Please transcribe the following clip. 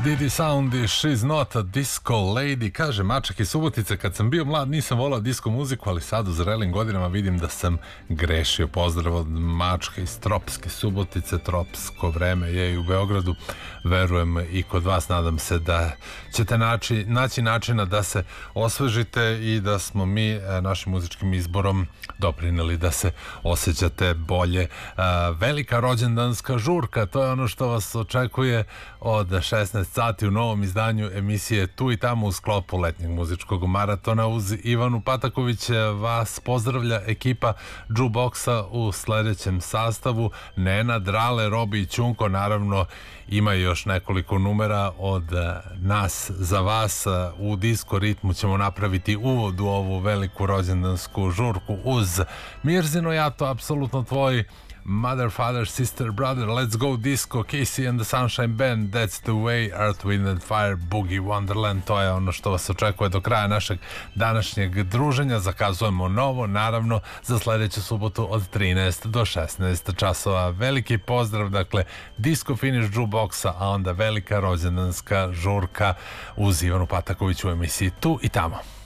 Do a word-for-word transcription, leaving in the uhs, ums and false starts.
Didi Sound i She's Not a Disco Lady. Kaže Mačak iz Subotice, kad sam bio mlad nisam volao disco muziku, ali sad u zrelim godinama vidim da sam grešio. Pozdrav od Mačka iz Tropske Subotice. Tropsko vreme je i u Beogradu, verujem i kod vas. Nadam se da ćete naći, naći načina da se osvežite i da smo mi našim muzičkim izborom doprineli da se osjećate bolje. Velika rođendanska žurka, to je ono što vas očekuje od šesnaest sati u novom izdanju emisije Tu i tamo u sklopu letnjeg muzičkog maratona. Uz Ivanu Pataković vas pozdravlja ekipa Jukeboxa u sledećem sastavu: Nena, Drale, Robi i Ćunko. Naravno ima još nekoliko numera od nas za vas. U disco ritmu ćemo napraviti uvod u ovu veliku rođendansku žurku uz Mirzino Jato, apsolutno tvoj, Mother, Father, Sister, Brother, Let's Go Disco, Casey and the Sunshine Band, That's the Way, Earth, Wind and Fire, Boogie Wonderland. To je ono što vas očekuje do kraja našeg današnjeg druženja. Zakazujemo novo, naravno, za sledeću subotu od trinaest do šesnaest časova. Veliki pozdrav, dakle, disco finish Jukeboxa, a onda velika rođendanska žurka uz Ivanu Pataković u emisiji Tu i tamo.